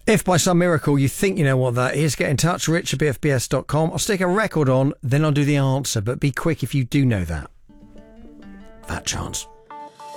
If by some miracle you think you know what that is, get in touch, rich@bfbs.com. I'll stick a record on, then I'll do the answer, but be quick if you do know that. Fat chance.